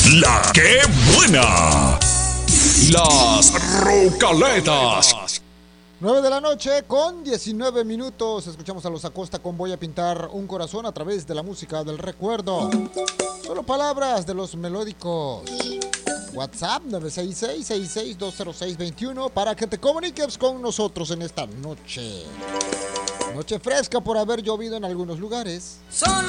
La que buena. Las Rucaletas. 9 de la noche con 19 minutos. Escuchamos a Los Acosta con Voy a pintar un corazón a través de la música del recuerdo. Solo palabras de los melódicos. WhatsApp 966-66-206-21 para que te comuniques con nosotros en esta noche. Noche fresca por haber llovido en algunos lugares.